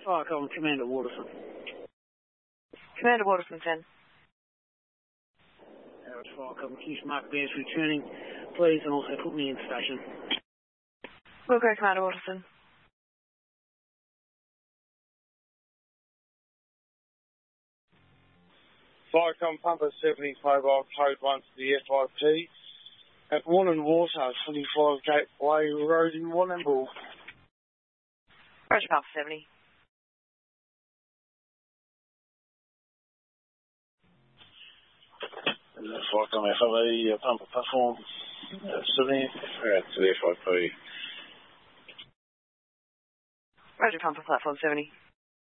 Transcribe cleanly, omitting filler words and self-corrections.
Firecom, Commander Waterson. Commander Waterson 10. Harris Firecom, accused Mark Bears returning, please, and also put me in station. Will go, Commander Waterson. Firecom Pumper 70 mobile code 1 to the FIP at Warren Water, 25 Gateway Road in Warrnambool. Roger, Pumper 70. Firecom FLE, Pumper platform 70 to the FIP. Roger, Pumper platform 70.